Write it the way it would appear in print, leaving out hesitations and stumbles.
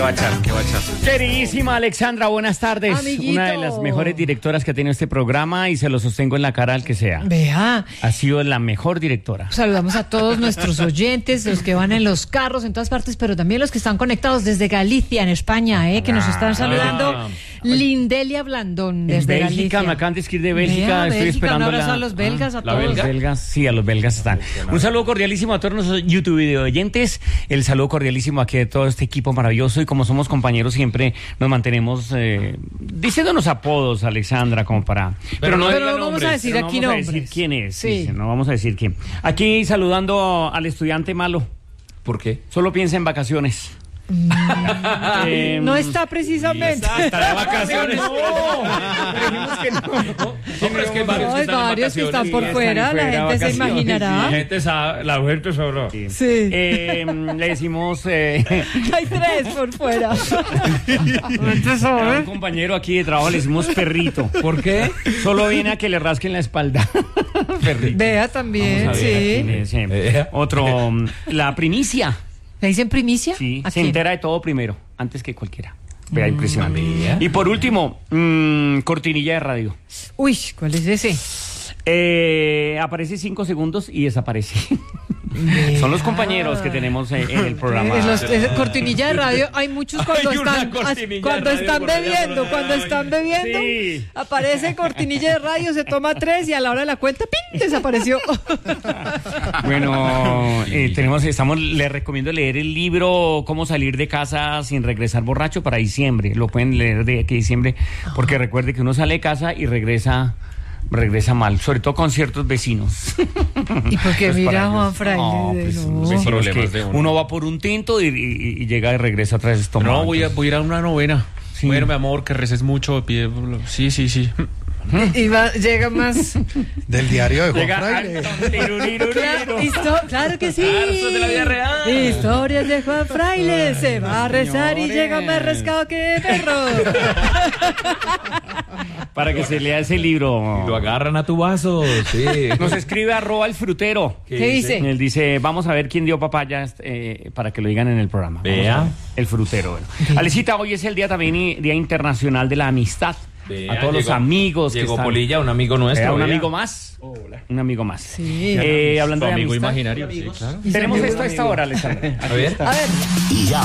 va a echar? Queridísima Alexandra, buenas tardes. Amiguito. Una de las mejores directoras que tiene este programa y se lo sostengo en la cara al que sea. Vea, Ha sido la mejor directora. saludamos a todos nuestros oyentes, los que van en los carros en todas partes, pero también los que están conectados desde Galicia, en España, que nos están saludando. Lindelia Blandón, desde En Bélgica, Galicia. me acaban de escribir de Bélgica, Vea, estoy Bélgica, esperando un abrazo a los belgas, a todos. Los belgas, sí, a los belgas están. Un saludo cordialísimo a todos nuestros YouTube video oyentes, el saludo cordialísimo aquí de todo este equipo maravilloso y como somos compañeros siempre nos mantenemos diciéndonos apodos, Alexandra, como para... Pero no diga vamos nombres, a decir pero no aquí vamos a nombres. decir quién es, Sí. no vamos a decir quién. Aquí saludando al estudiante malo, ¿Por qué? solo piensa en vacaciones. No está precisamente. Está de vacaciones. Dijimos que no. Hombre, es que hay varios que Hay están en varios que están vacaciones. por Sí, fuera, están la fuera, gente se vacaciones, imaginará. La gente sabrá. Sí. Le decimos Hay tres por fuera. a un compañero aquí de trabajo le decimos perrito. ¿Por qué? Solo viene a que le rasquen la espalda. Perrito. Vea también, Vamos a ver sí. quién es, Vea. Otro, la primicia. ¿Le dicen primicia? Sí, ¿A se quién? entera de todo primero, antes que cualquiera. Vea, impresionante. Vea. Y por último, cortinilla de radio. Uy, ¿cuál es ese? Aparece 5 segundos y desaparece. Son los compañeros que tenemos en el programa. Cortinilla de radio, hay muchos cuando Hay una están cortinilla cuando de radio están por allá, bebiendo, cuando están bebiendo, Sí. aparece cortinilla de radio, se toma 3 y a la hora de la cuenta, ¡pin! Desapareció. Bueno, le recomiendo leer el libro Cómo salir de casa sin regresar borracho para diciembre. Lo pueden leer de aquí a diciembre, porque recuerde que uno sale de casa y regresa mal, sobre todo con ciertos vecinos. Y porque Pues mira para Juan ellos, Fraile, pues, no. los vecinos Problemas que de uno. uno va por un tinto y llega y regresa otra vez tomado. No, voy a ir a una novena. Sí. Bueno, mi amor, que reces mucho. Sí. Llega más. Del diario de Juan Llega Fraile. Claro que sí. Hartos de la vida real. Historias de Juan Fraile. Se va a rezar y llega más rascado que perro. Para que se lea ese libro. Lo agarran a tu vaso, sí. Nos escribe @el frutero. ¿Qué dice? Él dice, vamos a ver quién dio papayas para que lo digan en el programa. Vamos Vea. a ver. El frutero. Bueno. Alecita, hoy es el día también, Día Internacional de la Amistad. Vea, A todos los llegó- amigos que Llegó están... Polilla, un amigo nuestro. Un vea. amigo más. Un amigo más. Sí. Hablando Tu de amigo amistad, imaginario. Sí, claro. tenemos esto a esta hora, Alexandra. A ver. A ver.